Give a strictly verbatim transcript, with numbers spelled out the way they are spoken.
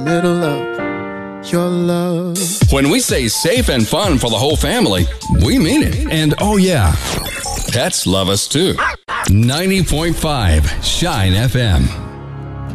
middle of your love. When we say safe and fun for the whole family, we mean it. And oh yeah, pets love us too. ninety point five Shine F M.